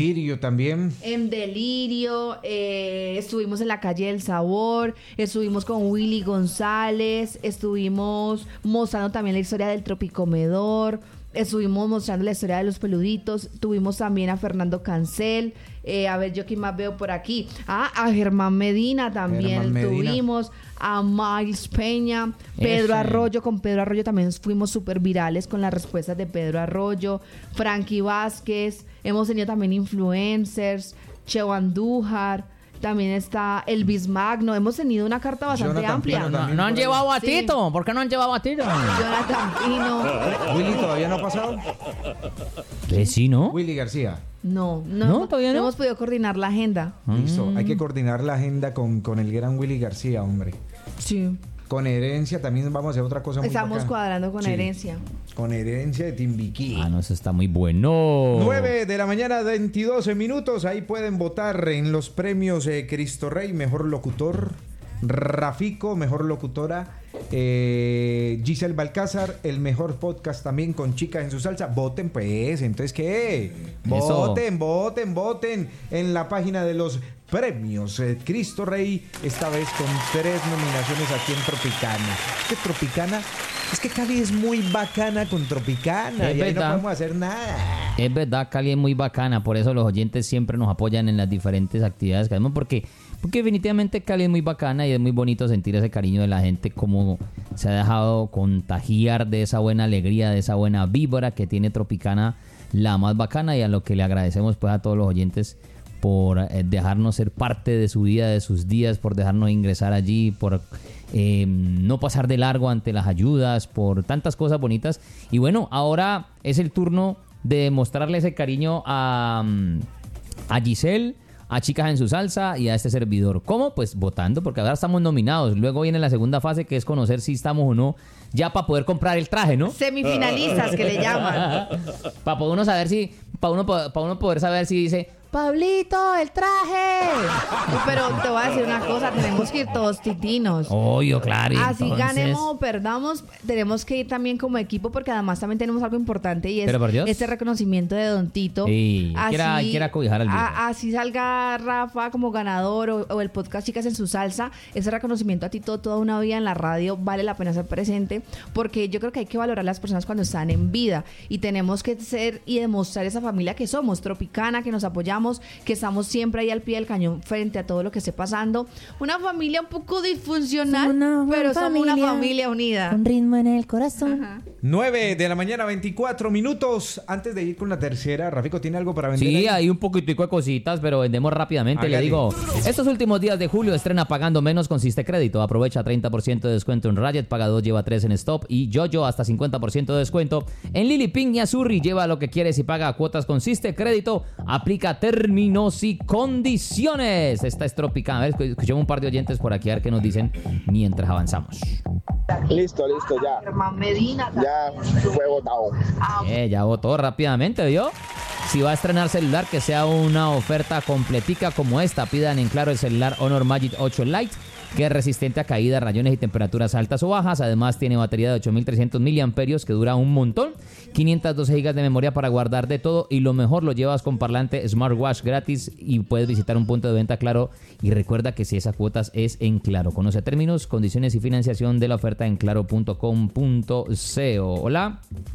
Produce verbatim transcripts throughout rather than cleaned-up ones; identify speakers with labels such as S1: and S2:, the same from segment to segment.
S1: Delirio también.
S2: En Delirio, eh, estuvimos en la calle del Sabor, estuvimos con Willy González, estuvimos mostrando también la historia del Tropicomedor, estuvimos mostrando la historia de los peluditos, tuvimos también a Fernando Cancel, eh, a ver yo quién más veo por aquí, ah, a Germán Medina también
S1: Germán Medina.
S2: tuvimos, a Miles Peña, Pedro
S3: Ese.
S2: Arroyo, con Pedro Arroyo también fuimos súper virales con las respuestas de Pedro Arroyo, Frankie Vázquez, hemos tenido también influencers, Cheo Andújar, también está Elvis Magno, hemos tenido una carta bastante
S1: Jonathan
S2: amplia.
S1: Pino
S3: No,
S1: también
S3: no han
S1: por ahí.
S3: llevado a
S2: Sí.
S3: Tito. ¿Por qué no han llevado a Tito?
S2: Jonathan Pino,
S1: Willy todavía no ha pasado.
S3: Eh, sí, ¿no?
S1: Willy García.
S2: no, no,
S3: No,
S2: hemos-
S3: todavía no.
S2: hemos podido coordinar la agenda.
S1: Listo. Hay que coordinar la agenda con, con el gran Willy García, hombre.
S2: Sí.
S1: Con Herencia también vamos a hacer otra cosa muy
S2: Estamos
S1: bacana.
S2: cuadrando con
S1: Sí.
S2: Herencia.
S1: Con Herencia de Timbiquí.
S3: Ah, no, eso está muy bueno.
S1: nueve de la mañana, veintidós minutos. Ahí pueden votar en los premios eh, Cristo Rey, mejor locutor. Rafico, mejor locutora. eh, Giselle Balcázar, el mejor podcast también con Chicas en su salsa. Voten, pues. Entonces, ¿qué? Voten, voten, voten en la página de los premios eh, Cristo Rey. Esta vez con tres nominaciones aquí en Tropicana. Es que Tropicana. Es que Cali es muy bacana con Tropicana.
S3: Es
S1: y ahí no
S3: verdad.
S1: podemos hacer nada.
S3: Es verdad, Cali es muy bacana, por eso los oyentes siempre nos apoyan en las diferentes actividades que hacemos, porque, porque definitivamente Cali es muy bacana y es muy bonito sentir ese cariño de la gente, como se ha dejado contagiar de esa buena alegría, de esa buena víbora que tiene Tropicana, la más bacana, y a lo que le agradecemos pues a todos los oyentes por eh, dejarnos ser parte de su vida, de sus días, por dejarnos ingresar allí, por eh, no pasar de largo ante las ayudas, por tantas cosas bonitas. Y bueno, ahora es el turno de mostrarle ese cariño a, a Giselle, a Chicas en su salsa y a este servidor. ¿Cómo? Pues votando, porque ahora estamos nominados. Luego viene la segunda fase, que es conocer si estamos o no, ya para poder comprar el traje, ¿no?
S2: Semifinalistas que le llaman.
S3: Para poder uno saber si, para uno, pa uno poder saber si dice, Pablito, el traje.
S2: Pero te voy a decir una cosa, tenemos que ir todos titinos.
S3: Obvio, claro. y
S2: Así
S3: entonces-
S2: ganemos o perdamos, tenemos que ir también como equipo, porque además también tenemos algo importante y es
S3: Pero por Dios.
S2: este reconocimiento de Don Tito.
S3: Sí, quiera- quiera cobijar al viejo.
S2: a- así salga Rafa como ganador o, o el podcast Chicas en su salsa, ese reconocimiento a Tito toda una vida en la radio vale la pena ser presente, porque yo creo que hay que valorar a las personas cuando están en vida y tenemos que ser y demostrar esa familia que somos, Tropicana, que nos apoyamos, que estamos siempre ahí al pie del cañón frente a todo lo que esté pasando. Una familia un poco disfuncional,
S4: Somos una
S2: pero somos una
S4: familia
S2: familia unida.
S4: Con ritmo en el corazón.
S2: Ajá.
S1: nueve de la mañana, veinticuatro minutos. Antes de ir con la tercera, Rafico, ¿tiene algo para vender?
S3: Sí,
S1: ahí?
S3: hay un poquitico de cositas, pero vendemos rápidamente.
S1: Hágale.
S3: Le digo, estos últimos días de julio estrena Pagando Menos con Siste Crédito. Aprovecha treinta por ciento de descuento en Rayet, paga dos, lleva tres en Stop y Jojo hasta cincuenta por ciento de descuento. En Lili Ping y Azurri, lleva lo que quieres y paga cuotas con Siste Crédito. Aplica términos y condiciones. Esta es Tropicana. A ver, escuchemos un par de oyentes por aquí a ver qué nos dicen mientras avanzamos.
S5: Listo, listo, ya.
S2: Germán Medina.
S5: Ya fue votado.
S3: Eh, ya votó rápidamente, ¿vio? Si va a estrenar celular, que sea una oferta completica como esta. Pidan en Claro el celular Honor Magic ocho Lite, que es resistente a caídas, rayones y temperaturas altas o bajas. Además tiene batería de ocho mil trescientos miliamperios que dura un montón, quinientos doce gigas de memoria para guardar de todo, y lo mejor, lo llevas con parlante smartwatch gratis y puedes visitar un punto de venta Claro. Y recuerda que si esas cuotas es en Claro. Conoce términos, condiciones y financiación de la oferta en claro punto com punto co. Hola.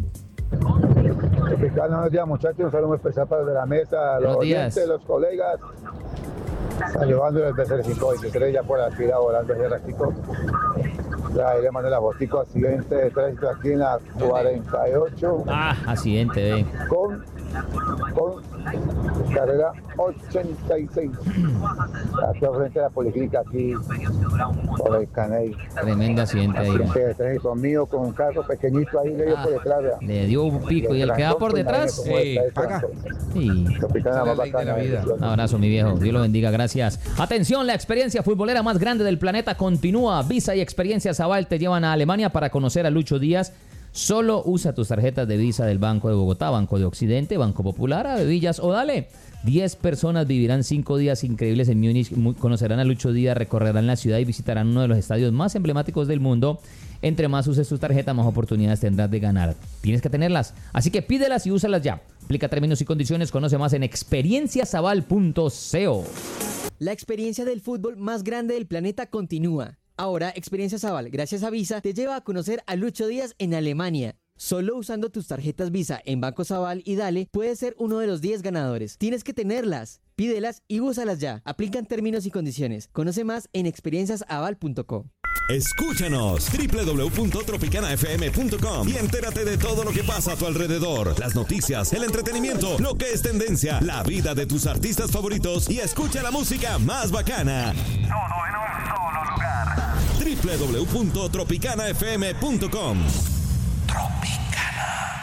S5: Buenos días, muchachos. Un saludo especial para los de la mesa, los
S3: Buenos días.
S5: oyentes, los colegas. Saludando desde el cinco veintitrés, ya por aquí volando ese ratico. Ahí le mandé la botico, accidente de tránsito aquí en la cuarenta y ocho
S3: Ah, accidente, ve.
S5: con, con carrera ochenta y seis. Aquí frente a la policlínica, aquí por el Caney.
S3: Tremendo accidente ahí.
S5: Accidente de tránsito mío con un carro pequeñito ahí, le dio
S3: Ah,
S5: por detrás. vea.
S3: Le dio un pico y el que va por detrás.
S1: Sí, paga.
S3: Sí.
S5: Capitana
S1: Esa es la
S5: más
S1: ley de la
S5: bacana.
S1: vida.
S3: Un abrazo, mi viejo. Dios lo bendiga. Gracias. Atención, la experiencia futbolera más grande del planeta continúa. Visa y Experiencia Zabal te llevan a Alemania para conocer a Lucho Díaz. Solo usa tus tarjetas de Visa del Banco de Bogotá, Banco de Occidente, Banco Popular, Avevillas o Dale. Diez personas vivirán cinco días increíbles en Múnich, mu- conocerán a Lucho Díaz, recorrerán la ciudad y visitarán uno de los estadios más emblemáticos del mundo. Entre más uses tu tarjeta, más oportunidades tendrás de ganar. Tienes que tenerlas, así que pídelas y úsalas ya. Aplica términos y condiciones. Conoce más en experiencias aval punto co.
S4: La experiencia del fútbol más grande del planeta continúa. Ahora, Experiencias Aval, gracias a Visa, te lleva a conocer a Lucho Díaz en Alemania. Solo usando tus tarjetas Visa en Bancos Aval y Dale, puedes ser uno de los diez ganadores. Tienes que tenerlas, pídelas y úsalas ya. Aplican términos y condiciones. Conoce más en experiencias aval punto co.
S6: Escúchanos doble u doble u doble u punto tropicana f m punto com y entérate de todo lo que pasa a tu alrededor. Las noticias, el entretenimiento, lo que es tendencia, la vida de tus artistas favoritos y escucha la música más bacana.
S7: Todo en un solo lugar.
S6: doble u doble u doble u punto tropicana f m punto com. Tropicana.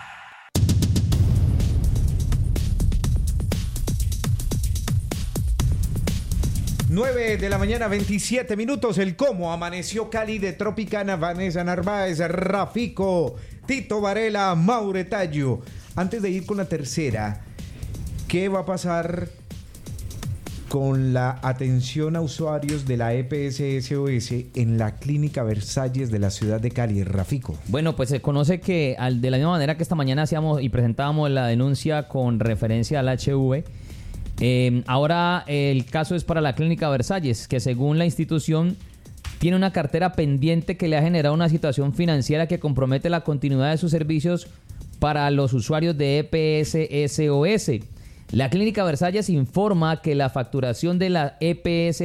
S1: nueve de la mañana, veintisiete minutos. El cómo amaneció Cali de Tropicana. Vanessa Narváez, Rafico, Tito Varela, Maure Tallo. Antes de ir con la tercera, ¿qué va a pasar con la atención a usuarios de la E P S S O S en la Clínica Versalles de la ciudad de Cali, Rafico?
S3: Bueno, pues se conoce que al, de la misma manera que esta mañana hacíamos y presentábamos la denuncia con referencia al H V, eh, ahora el caso es para la Clínica Versalles, que según la institución tiene una cartera pendiente que le ha generado una situación financiera que compromete la continuidad de sus servicios para los usuarios de E P S S O S. La Clínica Versalles informa que la facturación de la E P S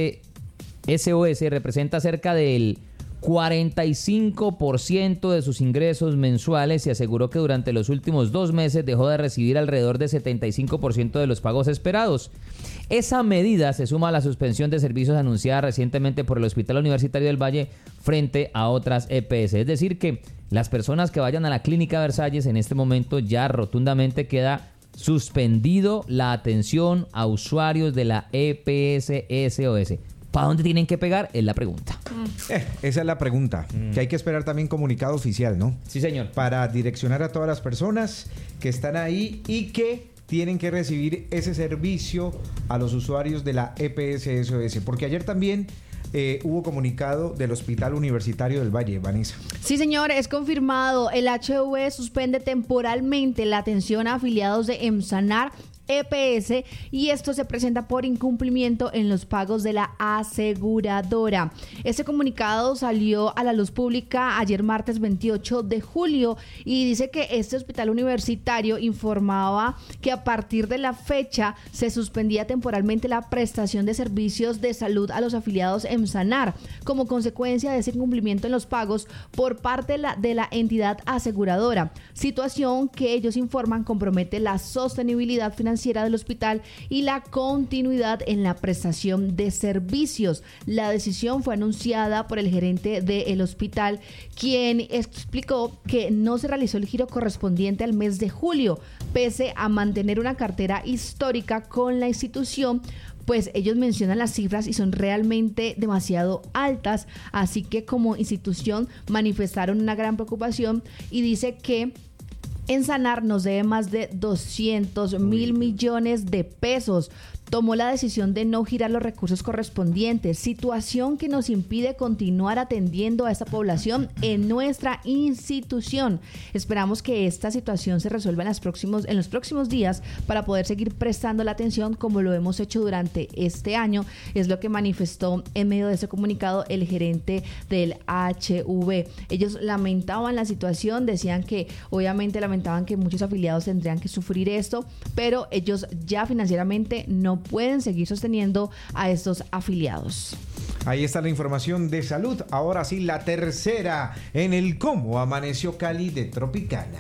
S3: S O S representa cerca del cuarenta y cinco por ciento de sus ingresos mensuales y aseguró que durante los últimos dos meses dejó de recibir alrededor de setenta y cinco por ciento de los pagos esperados. Esa medida se suma a la suspensión de servicios anunciada recientemente por el Hospital Universitario del Valle frente a otras E P S. Es decir que las personas que vayan a la Clínica Versalles en este momento ya rotundamente queda suspendido la atención a usuarios de la E P S S O S. ¿Para dónde tienen que pegar? Es la pregunta.
S1: Eh, esa es la pregunta. Mm. Que hay que esperar también comunicado oficial, ¿no?
S3: Sí, señor.
S1: Para direccionar a todas las personas que están ahí y que tienen que recibir ese servicio a los usuarios de la E P S S O S. Porque ayer también Eh, hubo comunicado del Hospital Universitario del Valle, Vanessa.
S2: Sí, señor, es confirmado. El H V suspende temporalmente la atención a afiliados de Emsanar E P S y esto se presenta por incumplimiento en los pagos de la aseguradora. Este comunicado salió a la luz pública ayer martes veintiocho de julio y dice que este hospital universitario informaba que a partir de la fecha se suspendía temporalmente la prestación de servicios de salud a los afiliados Emsanar como consecuencia de ese incumplimiento en los pagos por parte de la, de la entidad aseguradora, situación que ellos informan compromete la sostenibilidad financiera del hospital y la continuidad en la prestación de servicios. La decisión fue anunciada por el gerente del hospital, quien explicó que no se realizó el giro correspondiente al mes de julio, pese a mantener una cartera histórica con la institución, pues ellos mencionan las cifras y son realmente demasiado altas, así que como institución manifestaron una gran preocupación y dice que Emsanar nos debe más de doscientos mil millones de pesos. Tomó la decisión de no girar los recursos correspondientes, situación que nos impide continuar atendiendo a esta población en nuestra institución. Esperamos que esta situación se resuelva en, las próximos, en los próximos días para poder seguir prestando la atención como lo hemos hecho durante este año, es lo que manifestó en medio de ese comunicado el gerente del H V. Ellos lamentaban la situación, decían que obviamente lamentaban que muchos afiliados tendrían que sufrir esto, pero ellos ya financieramente no pueden seguir sosteniendo a estos afiliados.
S1: Ahí está la información de salud. Ahora sí, la tercera en el cómo amaneció Cali de Tropicana.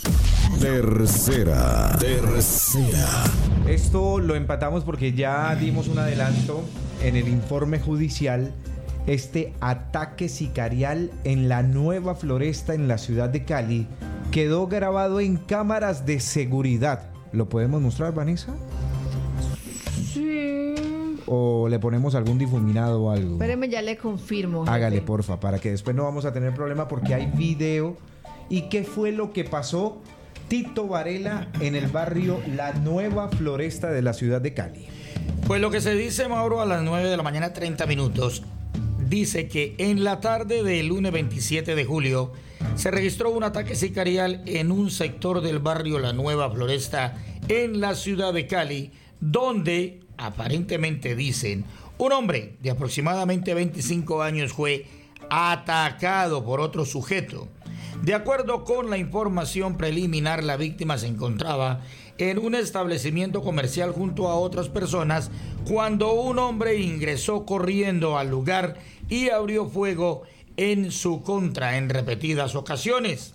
S6: Tercera, tercera.
S1: Esto lo empatamos porque ya dimos un adelanto en el informe judicial. Este ataque sicarial en la Nueva Floresta en la ciudad de Cali quedó grabado en cámaras de seguridad. ¿Lo podemos mostrar, Vanessa?
S2: Sí.
S1: ¿O le ponemos algún difuminado o algo?
S2: Espéreme, ya le confirmo.
S1: Hágale,
S2: jefe.
S1: porfa, para que después no vamos a tener problema porque hay video. ¿Y qué fue lo que pasó, Tito Varela, en el barrio La Nueva Floresta de la ciudad de Cali?
S8: Pues lo que se dice, Mauro, a las nueve de la mañana, treinta minutos, dice que en la tarde del lunes veintisiete de julio Se registró un ataque sicarial en un sector del barrio La Nueva Floresta en la ciudad de Cali, donde aparentemente dicen un hombre de aproximadamente veinticinco años fue atacado por otro sujeto. De acuerdo con la información preliminar, la víctima se encontraba en un establecimiento comercial junto a otras personas cuando un hombre ingresó corriendo al lugar y abrió fuego en su contra en repetidas ocasiones.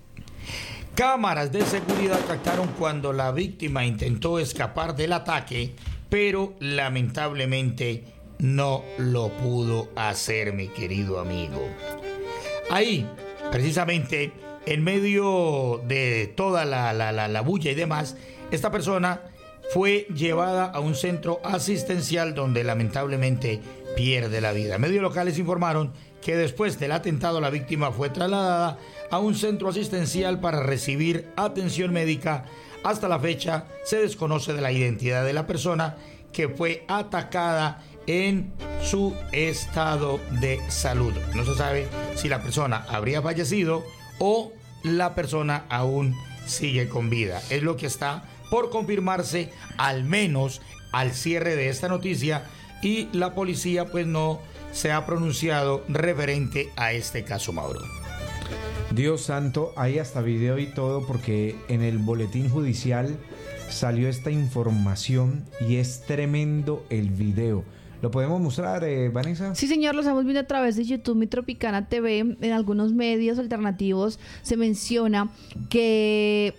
S8: Cámaras de seguridad captaron cuando la víctima intentó escapar del ataque, pero lamentablemente no lo pudo hacer, mi querido amigo. Ahí, precisamente, en medio de toda la, la, la, la bulla y demás, esta persona fue llevada a un centro asistencial donde lamentablemente pierde la vida. Medios locales informaron que después del atentado la víctima fue trasladada a un centro asistencial para recibir atención médica. Hasta la fecha se desconoce de la identidad de la persona que fue atacada en su estado de salud. No se sabe si la persona habría fallecido o la persona aún sigue con vida. Es lo que está por confirmarse, al menos al cierre de esta noticia, y la policía pues no se ha pronunciado referente a este caso, Mauro.
S1: Dios santo, hay hasta video y todo, porque en el boletín judicial salió esta información y es tremendo el video. ¿Lo podemos mostrar, eh, Vanessa?
S2: Sí, señor, lo estamos viendo a través de YouTube, Mi Tropicana T V. En algunos medios alternativos se menciona que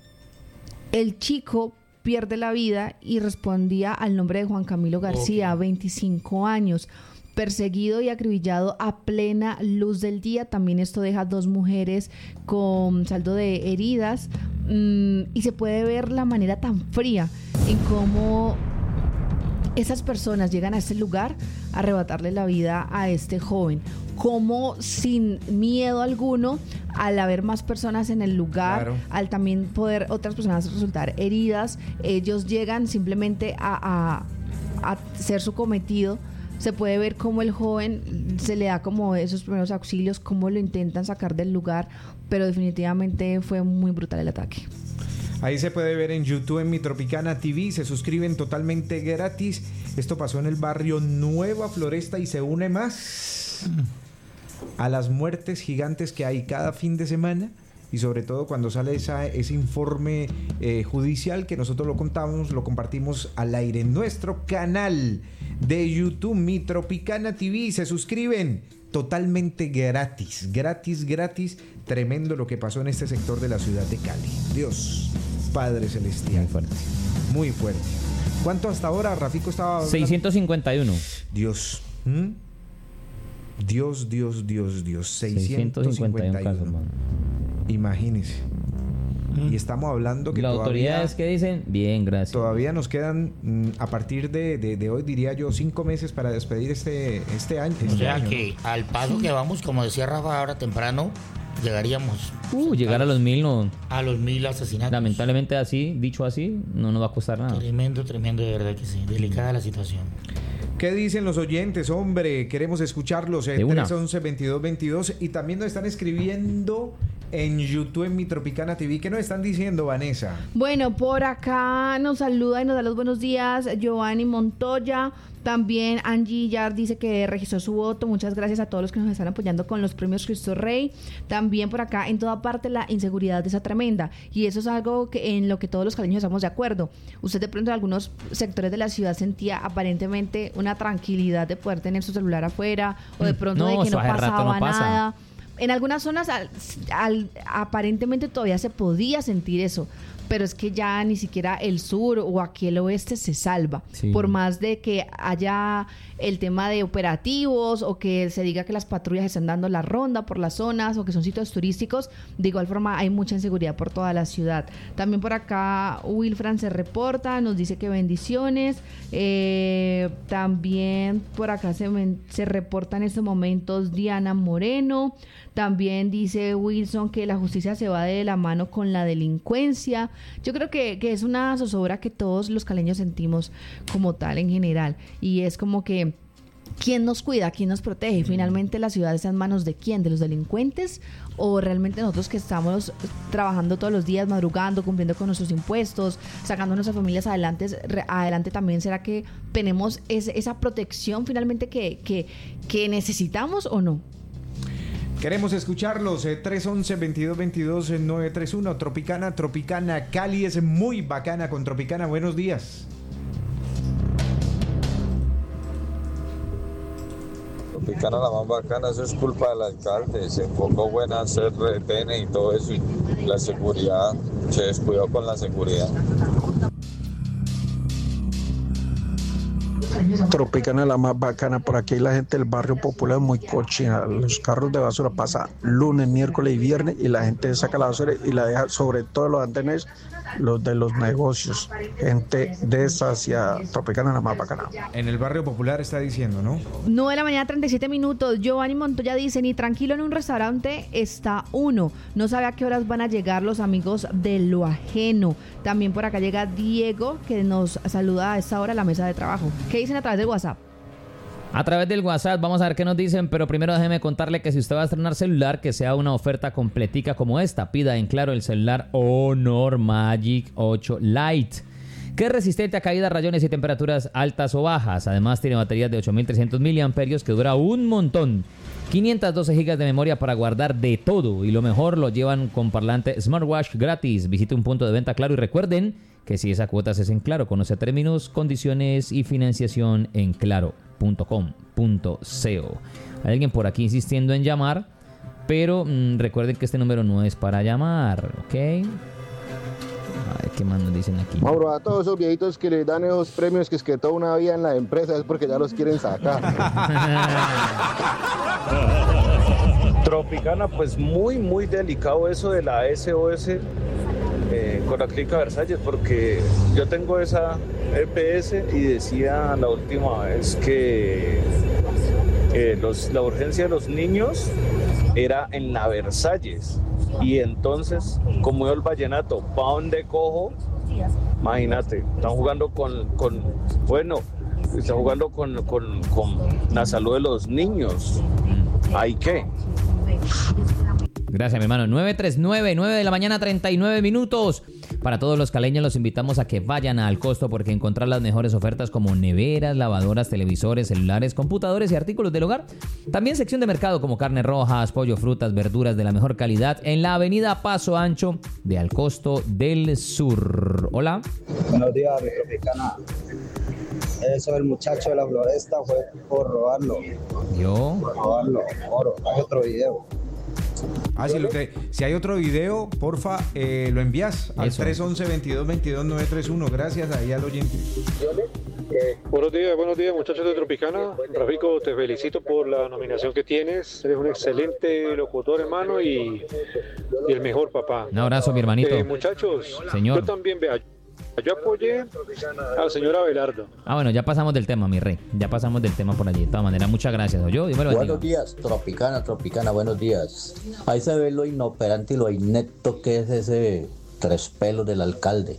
S2: el chico pierde la vida y respondía al nombre de Juan Camilo García, okay. veinticinco años, perseguido y acribillado a plena luz del día. También esto deja dos mujeres con saldo de heridas, mmm, y se puede ver la manera tan fría en cómo esas personas llegan a este lugar a arrebatarle la vida a este joven, como sin miedo alguno, al haber más personas en el lugar, claro, al también poder otras personas resultar heridas, ellos llegan simplemente a, a, a hacer su cometido. Se puede ver cómo el joven se le da como esos primeros auxilios, cómo lo intentan sacar del lugar, pero definitivamente fue muy brutal el ataque.
S1: Ahí se puede ver en YouTube, en Mi Tropicana T V. Se suscriben totalmente gratis. Esto pasó en el barrio Nueva Floresta y se une más a las muertes gigantes que hay cada fin de semana, y sobre todo cuando sale esa, ese informe eh, judicial que nosotros lo contamos, lo compartimos al aire en nuestro canal de YouTube, Mi Tropicana T V. Se suscriben totalmente gratis, gratis, gratis. Tremendo lo que pasó en este sector de la ciudad de Cali. Dios Padre Celestial.
S3: Muy fuerte.
S1: Muy fuerte. ¿Cuánto hasta ahora? Rafico estaba hablando.
S3: seiscientos cincuenta y uno.
S1: Dios. ¿Mm? Dios, Dios, Dios, Dios. seiscientos cincuenta y uno. Casos, mano. Imagínese. Mm. Y estamos hablando que
S3: las
S1: todavía,
S3: autoridades que dicen, bien, gracias.
S1: Todavía nos quedan, mm, a partir de, de, de hoy, diría yo, cinco meses para despedir este, este año. Este
S8: o sea
S1: año,
S8: que
S1: ¿no?
S8: Al paso que vamos, como decía Rafa ahora temprano, llegaríamos
S3: uh, llegar a los mil no
S8: a los mil asesinatos.
S3: Lamentablemente, así, dicho así, no nos va a costar nada.
S8: Tremendo, tremendo, de verdad que sí. Delicada la situación.
S1: ¿Qué dicen los oyentes? Hombre, queremos escucharlos. Eh, tres once, veintidós veintidós. Y también nos están escribiendo en YouTube, en Mi Tropicana T V. ¿Qué nos están diciendo, Vanessa?
S2: Bueno, por acá nos saluda y nos da los buenos días Giovanni Montoya. También Angie Yar dice que registró su voto. Muchas gracias a todos los que nos están apoyando con los premios Cristo Rey. También por acá, en toda parte la inseguridad está tremenda, y eso es algo que en lo que todos los caleños estamos de acuerdo. Usted de pronto en algunos sectores de la ciudad sentía aparentemente una tranquilidad de poder tener su celular afuera, o de pronto no, de que no pasaba no pasa. nada. En algunas zonas al, al, aparentemente todavía se podía sentir eso, pero es que ya ni siquiera el sur o aquí el oeste se salva. Sí. Por más de que haya el tema de operativos o que se diga que las patrullas están dando la ronda por las zonas o que son sitios turísticos, de igual forma hay mucha inseguridad por toda la ciudad. También por acá Wilfran se reporta, nos dice que bendiciones. Eh, también por acá se, se reporta en estos momentos Diana Moreno. También dice Wilson que la justicia se va de la mano con la delincuencia. Yo creo que, que es una zozobra que todos los caleños sentimos como tal en general. Y es como que ¿quién nos cuida? ¿Quién nos protege? Finalmente la ciudad está en manos de ¿quién? ¿De los delincuentes? ¿O realmente nosotros que estamos trabajando todos los días, madrugando, cumpliendo con nuestros impuestos, sacando a nuestras familias adelante, adelante también? ¿Será que tenemos es, esa protección finalmente que, que, que necesitamos o no?
S1: Queremos escucharlos, eh, tres once, veintidós veintidós, nueve tres uno, Tropicana, Tropicana, Cali es muy bacana con Tropicana, buenos días.
S9: Tropicana la más bacana, eso es culpa del alcalde, se enfocó bueno a hacer retenes y todo eso, y la seguridad, se descuidó con la seguridad.
S10: Tropicana la más bacana, por aquí la gente del barrio popular es muy cochina, los carros de basura pasan lunes, miércoles y viernes y la gente saca la basura y la deja sobre todo los andenes, los de los negocios, gente de esa hacia Tropicana la más bacana.
S1: En el barrio popular está diciendo, ¿no?
S2: nueve de la mañana, treinta y siete minutos. Giovanni Montoya dice, ni tranquilo en un restaurante está uno. No sabe a qué horas van a llegar los amigos de lo ajeno. También por acá llega Diego, que nos saluda a esta hora a la mesa de trabajo. ¿Qué dicen a través de WhatsApp?
S3: A través del WhatsApp, vamos a ver qué nos dicen, pero primero déjeme contarle que si usted va a estrenar celular, que sea una oferta completica como esta. Pida en Claro el celular Honor Magic ocho Lite, que es resistente a caídas, rayones y temperaturas altas o bajas. Además tiene baterías de ocho mil trescientos miliamperios que dura un montón. quinientos doce gigas de memoria para guardar de todo. Y lo mejor, lo llevan con parlante smartwatch gratis. Visite un punto de venta Claro y recuerden que si esa cuota es en Claro, conoce términos, condiciones y financiación en claro punto com punto co. Hay alguien por aquí insistiendo en llamar, pero mmm, recuerden que este número no es para llamar, ¿ok? A ver qué más nos dicen aquí.
S11: Mauro, a todos esos viejitos que le dan esos premios que es que toda una vida en la empresa es porque ya los quieren sacar.
S12: Tropicana, pues muy, muy delicado eso de la S O S eh, con la clínica Versalles, porque yo tengo esa E P S y decía la última vez que eh, los, la urgencia de los niños era en la Versalles, y entonces, como yo el vallenato, ¿pa' dónde cojo? Imagínate, están jugando con, con bueno, están jugando con, con, con la salud de los niños. ¿Hay qué?
S3: Gracias, mi hermano. nueve tres nueve, nueve de la mañana, treinta y nueve minutos. Para todos los caleños los invitamos a que vayan a Al Costo, porque encontrar las mejores ofertas como neveras, lavadoras, televisores, celulares, computadores y artículos del hogar. También sección de mercado como carnes rojas, pollo, frutas, verduras de la mejor calidad en la avenida Paso Ancho de Al Costo del Sur. Hola.
S13: Buenos días, mi Tropicana. Eso del muchacho de la floresta fue por robarlo.
S3: ¿Yo?
S13: Por robarlo. Oro. Hay otro video.
S1: Ah, si, lo te, si hay otro video, porfa, eh, lo envías al tres once, veintidós veintidós, nueve tres uno. Gracias ahí al oyente.
S14: Eh, buenos días, buenos días, muchachos de Tropicana. Rafico, te felicito por la nominación que tienes. Eres un excelente locutor, hermano, y, y el mejor papá.
S3: Un abrazo, mi hermanito.
S14: Eh, muchachos,
S3: Señor.
S14: yo también, vea, yo apoyé al señor Abelardo.
S3: Ah, bueno, ya pasamos del tema, mi rey. Ya pasamos del tema por allí. De todas maneras, muchas gracias. Yo, Dios me lo bendiga.
S15: Buenos días, Tropicana, Tropicana, buenos días. Ahí se ve lo inoperante y lo inepto que es ese tres pelos del alcalde.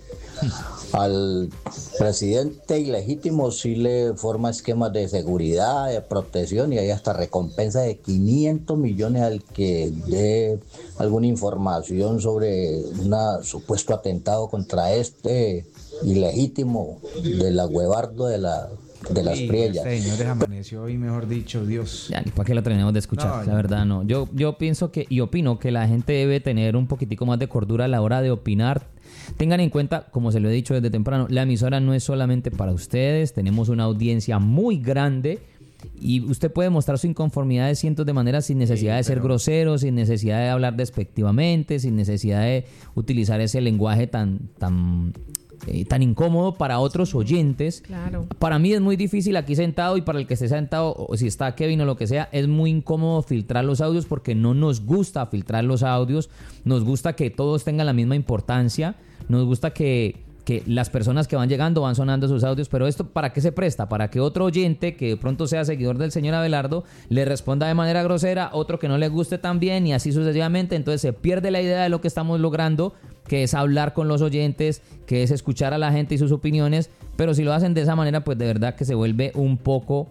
S15: Al presidente ilegítimo sí le forma esquemas de seguridad, de protección, y hay hasta recompensa de quinientos millones al que dé alguna información sobre un supuesto atentado contra este ilegítimo de la huevardo de la de las
S1: Sí,
S15: priellas.
S1: señores, amaneció hoy, mejor dicho, Dios.
S3: Ya, ni para qué lo tenemos de escuchar,
S1: No,
S3: la
S1: ya.
S3: verdad no. Yo, yo pienso que, y opino que la gente debe tener un poquitico más de cordura a la hora de opinar. Tengan en cuenta, como se lo he dicho desde temprano, la emisora no es solamente para ustedes, tenemos una audiencia muy grande y usted puede mostrar su inconformidad de cientos de maneras sin necesidad
S1: Sí,
S3: de ser
S1: pero-
S3: grosero, sin necesidad de hablar despectivamente, sin necesidad de utilizar ese lenguaje tan, tan, eh, tan incómodo para otros oyentes.
S2: Claro.
S3: Para mí es muy difícil aquí sentado, y para el que esté sentado, o si está Kevin o lo que sea, es muy incómodo filtrar los audios porque no nos gusta filtrar los audios, nos gusta que todos tengan la misma importancia, nos gusta que, que las personas que van llegando van sonando sus audios, pero esto ¿para qué se presta? Para que otro oyente que de pronto sea seguidor del señor Abelardo le responda de manera grosera, otro que no le guste también, y así sucesivamente. Entonces se pierde la idea de lo que estamos logrando, que es hablar con los oyentes, que es escuchar a la gente y sus opiniones, pero si lo hacen de esa manera, pues de verdad que se vuelve un poco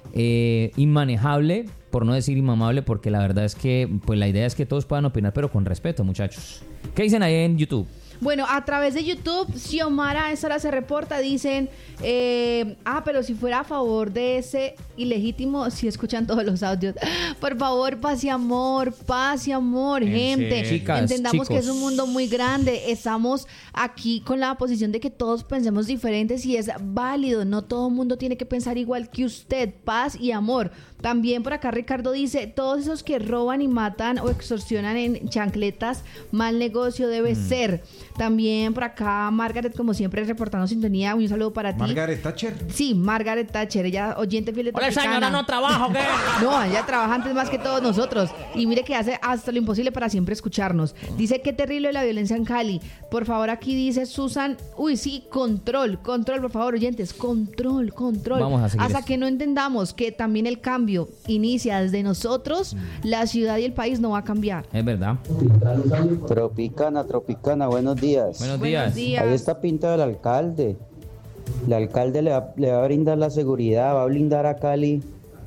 S3: eh, inmanejable, por no decir inmamable, porque la verdad es que pues la idea es que todos puedan opinar, pero con respeto, muchachos. ¿Qué dicen ahí en YouTube?
S2: Bueno, a través de YouTube, Xiomara, esa hora se reporta, dicen, eh, ah, pero si fuera a favor de ese ilegítimo, si escuchan todos los audios, por favor, paz y amor, paz y amor, gente.
S3: Chicas,
S2: entendamos
S3: chicos.
S2: que es un mundo muy grande, estamos aquí con la posición de que todos pensemos diferentes y es válido, no todo el mundo tiene que pensar igual que usted, paz y amor. También por acá Ricardo dice, todos esos que roban y matan o extorsionan en chancletas, mal negocio debe mm. ser. También por acá Margaret, como siempre, reportando sintonía. Un saludo para ti.
S1: ¿Margaret Thatcher?
S2: Sí, Margaret Thatcher. Ella, oyente fiel de
S3: Hola, señora, no trabajo, ¿qué?
S2: No, ella trabaja antes más que todos nosotros. Y mire que hace hasta lo imposible para siempre escucharnos. Dice, qué terrible la violencia en Cali. Por favor, aquí dice Susan, uy, sí, control, control, por favor, oyentes, control, control.
S3: Vamos a seguir
S2: Hasta
S3: esto.
S2: que no entendamos que también el cambio inicia desde nosotros, la ciudad y el país no va a cambiar.
S3: Es verdad.
S13: Tropicana, Tropicana, buenos días.
S3: Buenos
S2: Buenos
S3: días.
S2: días.
S13: Ahí está pintado el alcalde. El alcalde le va, le va a brindar la seguridad, va a blindar a Cali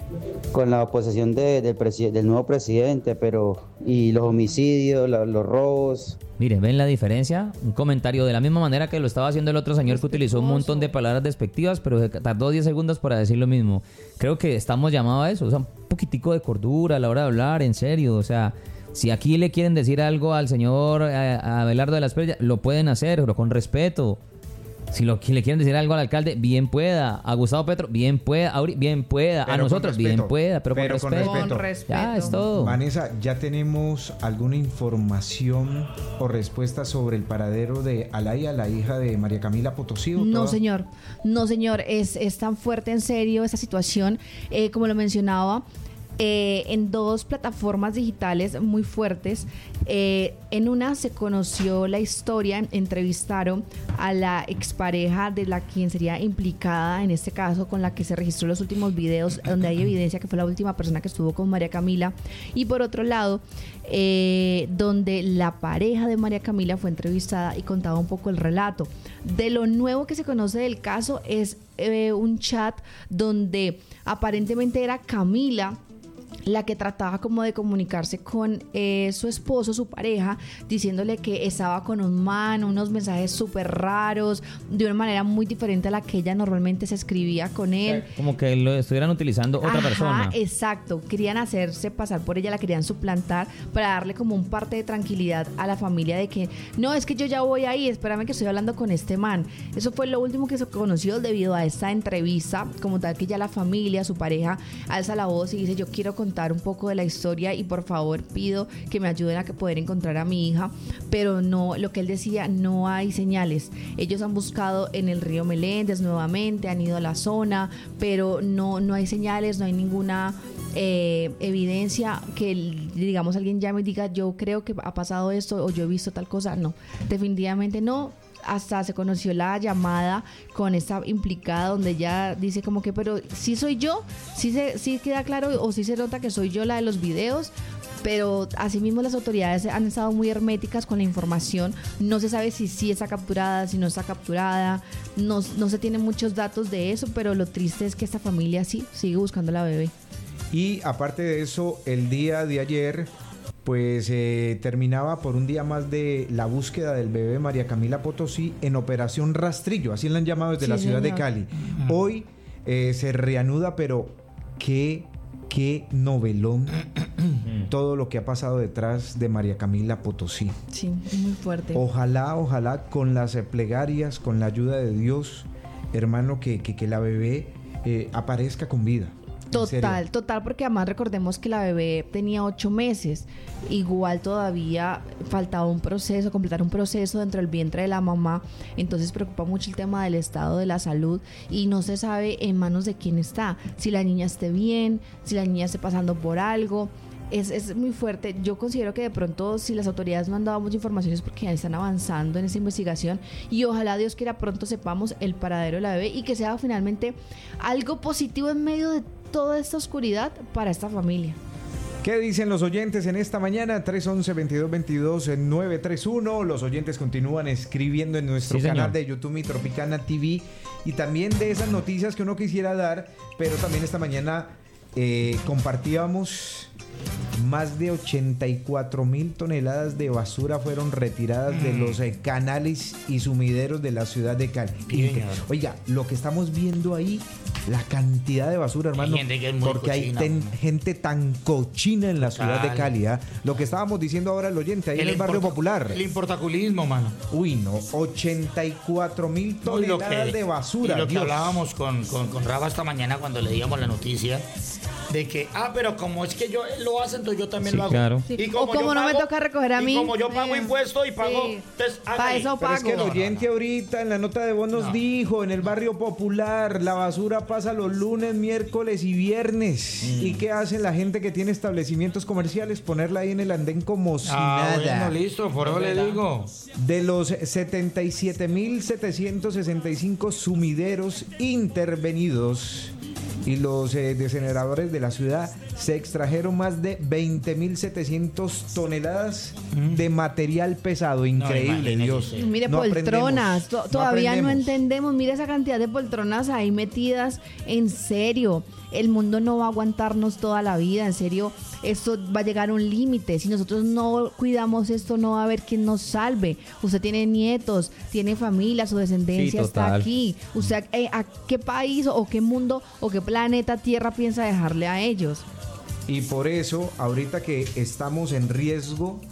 S13: con la posesión de, del, presi- del nuevo presidente, pero y los homicidios, la- los robos.
S3: Miren, ¿ven la diferencia? Un comentario de la misma manera que lo estaba haciendo el otro señor que utilizó un montón de palabras despectivas, pero tardó diez segundos para decir lo mismo. Creo que estamos llamados a eso, o sea, un poquitico de cordura a la hora de hablar, en serio, o sea, si aquí le quieren decir algo al señor a, a Abelardo de las Pérez, lo pueden hacer, pero con respeto. Si lo, si le quieren decir algo al alcalde, bien pueda. A Gustavo Petro, bien pueda. A Uri, bien pueda.
S1: Pero
S3: a nosotros,
S1: con respeto.
S3: bien pueda. Pero,
S1: Pero
S3: con,
S1: con
S3: respeto.
S1: respeto.
S2: Con respeto.
S3: Ya, es todo.
S1: Vanessa, ¿ya tenemos alguna información o respuesta sobre el paradero de Alaya, la hija de María Camila Potosí? ¿O
S2: No,
S1: toda?
S2: señor. No, señor. Es, es tan fuerte, en serio, esta situación. Eh, como lo mencionaba, eh, en dos plataformas digitales muy fuertes. Eh, en una se conoció la historia, entrevistaron a la expareja de la quien sería implicada, en este caso, con la que se registró los últimos videos, donde hay evidencia que fue la última persona que estuvo con María Camila. Y por otro lado, eh, donde la pareja de María Camila fue entrevistada y contaba un poco el relato. De lo nuevo que se conoce del caso es eh, un chat donde aparentemente era Camila la que trataba como de comunicarse con eh, su esposo, su pareja, diciéndole que estaba con un man, unos mensajes súper raros, de una manera muy diferente a la que ella normalmente se escribía con él.
S3: Como que lo estuvieran utilizando otra
S2: Ajá,
S3: persona.
S2: Exacto, querían hacerse pasar por ella, la querían suplantar para darle como un parte de tranquilidad a la familia de que no, es que yo ya voy ahí, espérame que estoy hablando con este man. Eso fue lo último que se conoció debido a esta entrevista, como tal que ya la familia, su pareja, alza la voz y dice, yo quiero contar un poco de la historia y por favor pido que me ayuden a que poder encontrar a mi hija, pero no, lo que él decía, no hay señales. Ellos han buscado en el río Meléndez nuevamente, han ido a la zona, pero no, no hay señales, no hay ninguna eh, evidencia que, digamos, alguien llame y diga, yo creo que ha pasado esto o yo he visto tal cosa. No, definitivamente no. Hasta se conoció la llamada con esta implicada donde ella dice como que, pero sí soy yo, sí, se, sí queda claro o sí se nota que soy yo la de los videos, pero asimismo las autoridades han estado muy herméticas con la información, no se sabe si sí está capturada, si no está capturada, no, no se tienen muchos datos de eso, pero lo triste es que esta familia sí sigue buscando a la bebé.
S1: Y aparte de eso, el día de ayer pues eh, terminaba por un día más de la búsqueda del bebé María Camila Potosí en Operación Rastrillo, así la han llamado desde
S2: Sí,
S1: la ciudad
S2: señor.
S1: de Cali. Hoy eh, se reanuda, pero qué, qué novelón todo lo que ha pasado detrás de María Camila Potosí.
S2: Sí, muy fuerte.
S1: Ojalá, ojalá con las plegarias, con la ayuda de Dios, hermano, que, que, que la bebé eh, aparezca con vida.
S2: Total, total, porque además recordemos que la bebé tenía ocho meses, igual todavía faltaba un proceso, completar un proceso dentro del vientre de la mamá, entonces preocupa mucho el tema del estado de la salud y no se sabe en manos de quién está, si la niña esté bien, si la niña esté pasando por algo. Es, es muy fuerte. Yo considero que de pronto si las autoridades no han dado mucha información es porque ya están avanzando en esa investigación y ojalá Dios quiera pronto sepamos el paradero de la bebé y que sea finalmente algo positivo en medio de toda esta oscuridad para esta familia.
S1: ¿Qué dicen los oyentes en esta mañana? tres once, veintidós veintidós, nueve tres uno. Los oyentes continúan escribiendo en nuestro
S3: Sí,
S1: canal
S3: señor.
S1: de YouTube Mi Tropicana T V, y también de esas noticias que uno quisiera dar, pero también esta mañana eh, compartíamos más de ochenta y cuatro mil toneladas de basura fueron retiradas mm. de los eh, canales y sumideros de la ciudad de Cali. Bien, oiga, lo que estamos viendo ahí, la cantidad de basura, hermano,
S8: hay gente que es muy
S1: porque
S8: cochina,
S1: hay ten, gente tan cochina en la ciudad de Cali. ¿eh? Lo que estábamos diciendo ahora el oyente, ahí
S8: el
S1: en el barrio
S8: importa,
S1: popular.
S8: El importaculismo, mano.
S1: Uy, no, ochenta y cuatro mil toneladas que, de basura.
S8: Y lo que
S1: Dios.
S8: hablábamos con, con, con Rafa esta mañana cuando leíamos la noticia, de que, ah, pero como es que yo lo hacen, entonces yo también
S3: sí,
S8: lo hago.
S3: Claro.
S2: Sí.
S8: Y como
S2: o como
S8: yo
S2: no
S8: pago,
S2: me toca recoger a mí.
S8: Y como yo pago
S2: eh,
S8: impuestos y pago,
S2: sí.
S8: entonces
S2: Para eso
S1: Pero
S2: pago.
S1: es que el oyente ahorita en la nota de voz nos no. dijo, en el barrio popular, la basura pasa los lunes, miércoles y viernes. Mm. ¿Y qué hace la gente que tiene establecimientos comerciales? Ponerla ahí en el andén como si
S8: ah,
S1: nada.
S8: Bueno, listo, por eso le digo.
S1: De los setenta y siete mil setecientos sesenta y cinco sumideros intervenidos y los eh, desceneradores de la ciudad, se extrajeron más de veinte mil setecientas toneladas mm. de material pesado. Increíble, no, Dios.
S2: Mire, no poltronas. To- todavía no, no entendemos. Mire esa cantidad de poltronas ahí metidas. En serio, el mundo no va a aguantarnos toda la vida. En serio, esto va a llegar a un límite. Si nosotros no cuidamos esto, no va a haber quien nos salve. Usted tiene nietos, tiene familia, su descendencia sí, está aquí. ¿Usted eh, a qué país o qué mundo o qué planeta Tierra piensa dejarle a ellos?
S1: Y por eso, ahorita que estamos en riesgo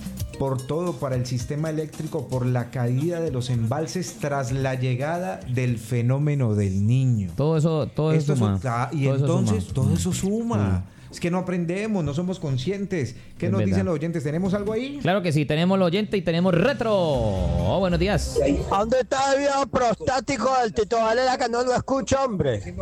S1: por todo para el sistema eléctrico, por la caída de los embalses tras la llegada del fenómeno del Niño.
S3: Todo eso, todo eso suma.
S1: Ah, y
S3: todo
S1: entonces
S3: eso suma.
S1: todo eso suma.
S3: Sí.
S1: Es que no aprendemos, no somos conscientes. ¿Qué
S3: es
S1: nos
S3: verdad.
S1: dicen los oyentes? ¿Tenemos algo ahí?
S3: Claro que sí, tenemos los oyentes y tenemos retro. Oh, buenos días.
S16: ¿Dónde está el viejo prostático del Tito Valera que no lo escucha, hombre?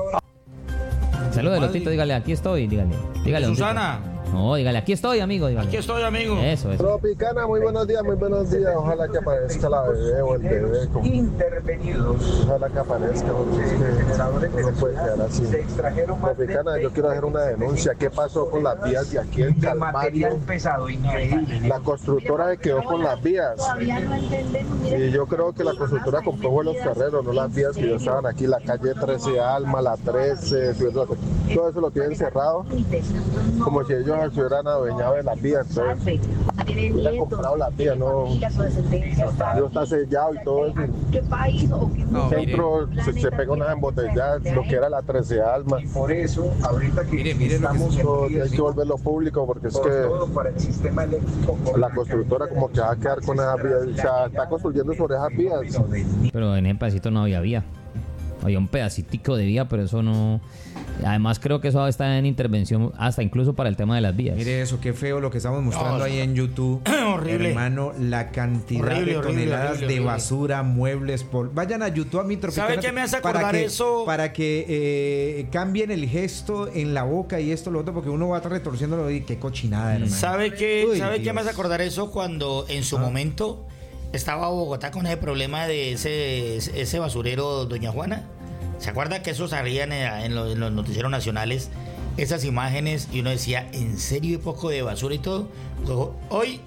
S3: Saludos, Lotito, dígale, aquí estoy, dígale. Dígale,
S8: Susana.
S3: No, dígale, aquí estoy, amigo, dígale.
S8: Aquí estoy, amigo.
S3: Eso, eso.
S11: Tropicana, muy buenos días, muy buenos días. Ojalá que aparezca la bebé o el bebé. Como... Intervenidos. Ojalá que aparezca, porque es que no puede quedar así. Tropicana, yo quiero hacer una denuncia. ¿Qué pasó con las vías de aquí en Calvario?
S1: pesado, increíble.
S11: La constructora se quedó con las vías. Y yo creo que la constructora compró vuelos carreros, no las vías que ya estaban aquí, la calle trece Alma, la trece, todo eso lo tienen cerrado, como si ellos se hubieran adueñado de las vías. Entonces, hubieran comprado las vías, no, no está sellado y todo eso.
S1: No,
S11: el centro se, se pega unas embotelladas, lo que era la trece Alma.
S1: Por eso, ahorita que
S11: mire, mire estamos, lo que hay que volverlo público, porque es que
S1: para el sistema eléctrico,
S11: la constructora como que va a quedar con esas vías, o sea, está construyendo sobre esas vías.
S3: Pero en ese pedacito no había vía. Había un pedacitico de vía, pero eso no... Además creo que eso está en intervención hasta incluso para el tema de las vías.
S1: Mire eso, qué feo lo que estamos mostrando no, ahí en YouTube.
S8: Horrible.
S1: Hermano, la cantidad
S8: horrible,
S1: de toneladas
S8: horrible, horrible,
S1: de
S8: horrible.
S1: basura, muebles, por... Vayan a YouTube a Mi Tropicana.
S8: ¿Sabe qué me hace acordar
S1: para que,
S8: eso?
S1: Para que eh, cambien el gesto en la boca y esto, lo otro, porque uno va retorciéndolo y qué cochinada, hermano.
S8: ¿Sabe qué,
S1: Uy,
S8: ¿sabe qué me hace
S1: Dios.
S8: acordar eso? Cuando en su
S1: Ah.
S8: momento estaba Bogotá con ese problema de ese, ese basurero Doña Juana. ¿Se acuerda que eso salían en, en, los, en los noticieros nacionales? Esas imágenes y uno decía, ¿en serio hay poco de basura y todo? Luego, hoy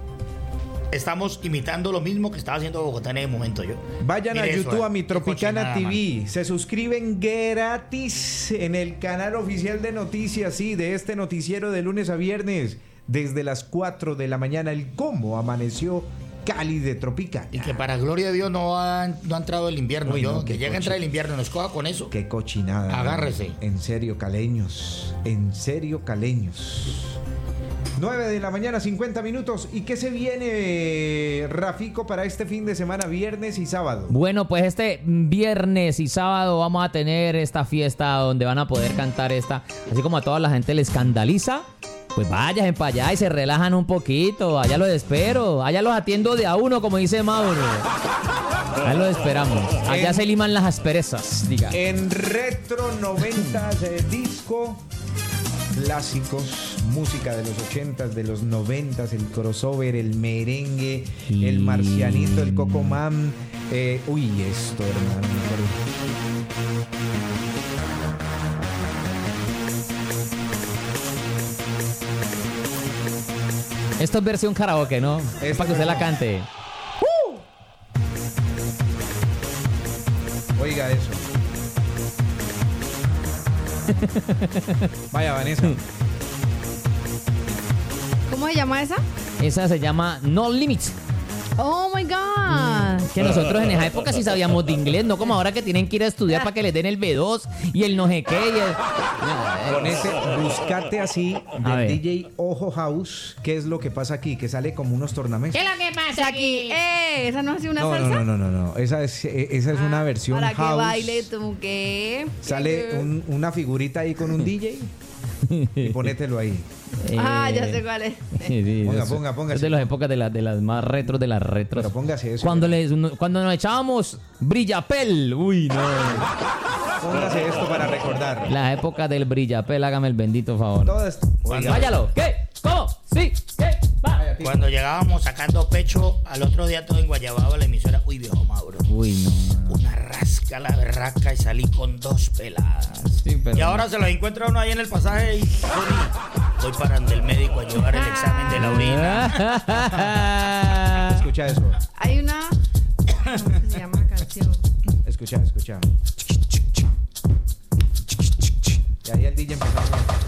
S8: estamos imitando lo mismo que estaba haciendo Bogotá en ese momento yo.
S1: Vayan
S8: Mire
S1: a YouTube
S8: eso,
S1: a Mi
S8: qué
S1: Tropicana
S8: cochinada,
S1: T V. Se suscriben gratis en el canal oficial de noticias, sí, de este noticiero de lunes a viernes, desde las cuatro de la mañana. El cómo amaneció Cali de Tropicana.
S8: Y que para gloria de Dios no ha, no ha entrado el invierno.
S1: Uy,
S8: yo,
S1: no,
S8: que
S1: qué
S8: llegue a entrar
S1: cochi-
S8: el invierno, nos coja con eso.
S1: Qué cochinada.
S8: Agárrese.
S1: ¿No? En serio, caleños. En serio, caleños. nueve de la mañana, cincuenta minutos. ¿Y qué se viene, Rafico, para este fin de semana, viernes y sábado?
S3: Bueno, pues este viernes y sábado vamos a tener esta fiesta donde van a poder cantar esta, así como a toda la gente le escandaliza. Pues vayan para allá y se relajan un poquito. Allá los espero. Allá los atiendo de a uno, como dice Mauro. Allá los esperamos. Allá
S1: En-
S3: se liman las asperezas, diga.
S1: En Retro noventas, eh, disco, clásicos, música de los ochentas, de los noventas, el crossover, el merengue,
S3: Y-
S1: el marcianito, el cocomam. Eh, uy, esto, hermano.
S3: Esto es versión karaoke, ¿no? Es para que usted la cante.
S1: Oiga eso. Vaya, Vanessa.
S2: ¿Cómo se llama esa?
S3: Esa se llama No Limits.
S2: Oh my God.
S3: Que nosotros en esa época sí sabíamos de inglés, no como ahora que tienen que ir a estudiar para que les den el B dos y el no sé qué. Y el...
S1: Con ese, buscate así
S3: A
S1: del
S3: ver.
S1: D J Ojo House, ¿qué es lo que pasa aquí? Que sale como unos tornamesas.
S2: ¿Qué es lo que pasa aquí? Eh, ¿esa no ha sido una
S1: No, no,
S2: salsa?
S1: no, no, no, no. Esa es, eh, esa es una versión
S2: Para que
S1: house.
S2: baile tú, ¿qué?
S1: Sale un- una figurita ahí con un D J y ponételo ahí.
S2: Ah, ya sé cuál es.
S3: Sí,
S1: Ponga,
S3: eso-
S1: ponga, póngase.
S3: Es de las épocas de, las de las más retros de las retros.
S1: Pero póngase eso.
S3: Cuando, les, cuando nos echábamos brillapel. Uy, no.
S1: Póngase esto para recordar.
S3: La época del brillapel, hágame el bendito favor.
S1: Todo esto.
S8: Cuando-
S3: Váyalo. ¿Qué? ¿Cómo? Sí. ¿Qué? Va.
S8: Cuando llegábamos sacando pecho, al otro día todo en Guayababa, la emisora, uy, viejo Mauro.
S3: Uy, no.
S8: Una rasca la berraca y salí con dos peladas.
S3: Sí, pero
S8: Y ahora se los encuentra uno ahí en el pasaje y Tony, voy para donde el médico a llevar el examen de la orina.
S1: Escucha eso.
S2: Hay una... ¿Cómo se llama la canción?
S1: Escucha, escucha. Y ahí el D J empezaba.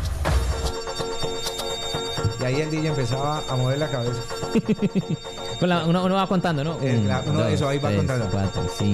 S1: Y ahí el D J empezaba a mover la cabeza.
S3: Con la- uno, uno va contando, ¿no?
S1: Eh, la- uno- eso, ahí va
S3: tres,
S1: contando.
S3: cuatro, cinco.